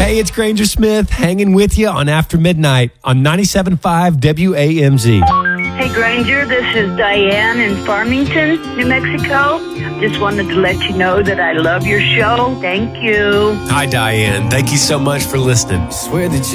Hey, it's Granger Smith hanging with you on After Midnight on 97.5 WAMZ. Hey, Granger, this is Diane in Farmington, New Mexico. Just wanted to let you know that I love your show. Thank you. Hi, Diane. Thank you so much for listening. Swear that